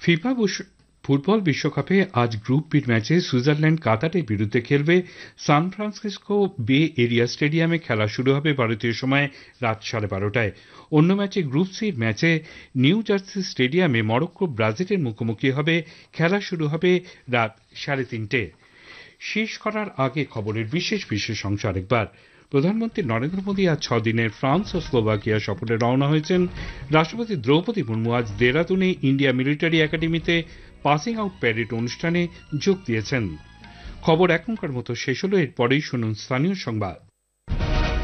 FIFA football বিশ্বকাপে আজ group বির ম্যাচে সুইজারল্যান্ড কাতারের বিরুদ্ধে খেলবে। সান ফ্রান্সিসকো বে এরিয়া স্টেডিয়ামে খেলা শুরু হবে ভারতীয় সময় রাত 12:30টায়। অন্য ম্যাচে গ্রুপ সির ম্যাচে নিউ জার্সি স্টেডিয়ামে মরক্কো ব্রাজিলের মুখোমুখি হবে। খেলা শুরু হবে রাত 3:30টায়। শেষ করার আগে খবরের বিশেষ বিশেষ অংশ আরেকবার। প্রধানমন্ত্রী নরেন্দ্র মোদী আজ 6 দিনের ফ্রান্স ও স্লোভাকিয়া সফরে রওনা হয়েছেন। রাষ্ট্রপতি দ্রৌপদী মুর্মু আজ দেরাদুনে ইন্ডিয়া মিলিটারি একাডেমিতে পাসিং আউট প্যারেড অনুষ্ঠানে যোগ দিয়েছেন। খবর এখনকার মতো শেষ হলো। এরপরেই শুনুন স্থানীয় সংবাদ।